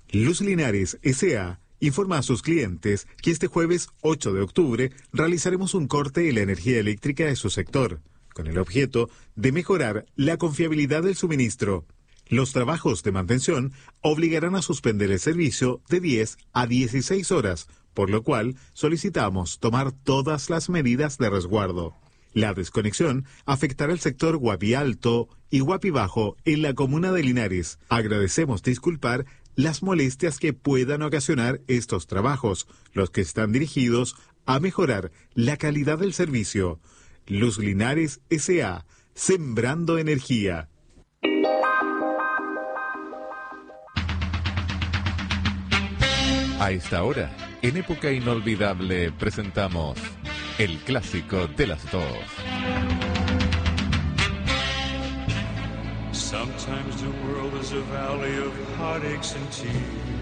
Luz Linares S.A. informa a sus clientes que este jueves 8 de octubre realizaremos un corte en la energía eléctrica de su sector, con el objeto de mejorar la confiabilidad del suministro. Los trabajos de mantención obligarán a suspender el servicio de 10 a 16 horas, por lo cual solicitamos tomar todas las medidas de resguardo. La desconexión afectará el sector Guapi Alto y Guapi Bajo en la comuna de Linares. Agradecemos disculpar las molestias que puedan ocasionar estos trabajos, los que están dirigidos a mejorar la calidad del servicio. Luz Linares S.A. Sembrando energía. A esta hora, en Época Inolvidable, presentamos el clásico de las dos. Sometimes the world is a valley of heartaches and tears.